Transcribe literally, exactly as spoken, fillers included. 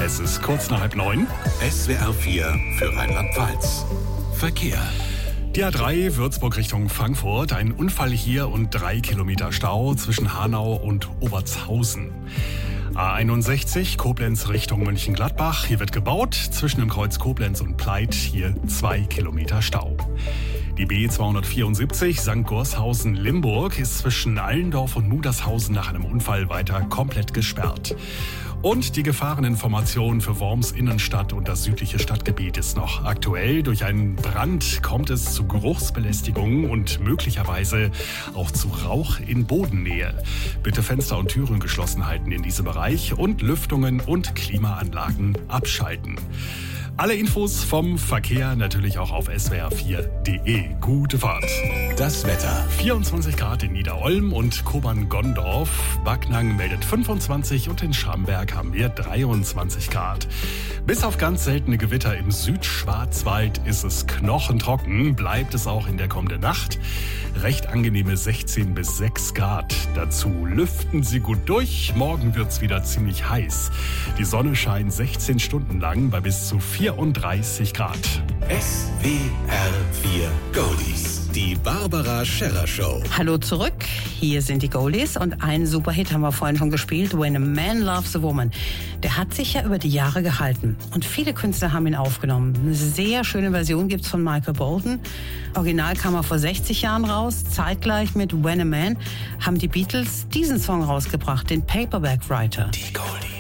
Es ist kurz nach halb neun. S W R vier für Rheinland-Pfalz. Verkehr. Die A drei Würzburg Richtung Frankfurt. Ein Unfall hier und drei Kilometer Stau zwischen Hanau und Obertshausen. A einundsechzig Koblenz Richtung Mönchengladbach. Hier wird gebaut. Zwischen dem Kreuz Koblenz und Pleit hier zwei Kilometer Stau. Die B zweihundertvierundsiebzig Sankt Gorshausen-Limburg ist zwischen Allendorf und Mudershausen nach einem Unfall weiter komplett gesperrt. Und die Gefahreninformation für Worms Innenstadt und das südliche Stadtgebiet ist noch aktuell. Durch einen Brand kommt es zu Geruchsbelästigungen und möglicherweise auch zu Rauch in Bodennähe. Bitte Fenster und Türen geschlossen halten in diesem Bereich und Lüftungen und Klimaanlagen abschalten. Alle Infos vom Verkehr natürlich auch auf S W R vier punkt de. Gute Fahrt. Das Wetter. vierundzwanzig Grad in Niederolm und Kobern-Gondorf. Backnang meldet fünfundzwanzig und in Schramberg haben wir dreiundzwanzig Grad. Bis auf ganz seltene Gewitter im Südschwarzwald ist es knochentrocken. Bleibt es auch in der kommenden Nacht. Recht angenehme sechzehn bis sechs Grad. Dazu lüften Sie gut durch. Morgen wird's wieder ziemlich heiß. Die Sonne scheint sechzehn Stunden lang bei bis zu vierunddreißig Grad. S W R vier Goldies. Die Barbara Scherrer Show. Hallo zurück, hier sind die Goldies und einen Superhit haben wir vorhin schon gespielt, When a Man Loves a Woman. Der hat sich ja über die Jahre gehalten und viele Künstler haben ihn aufgenommen. Eine sehr schöne Version gibt's von Michael Bolton. Original kam er vor sechzig Jahren raus. Zeitgleich mit When a Man haben die Beatles diesen Song rausgebracht, den Paperback Writer. Die Goldies.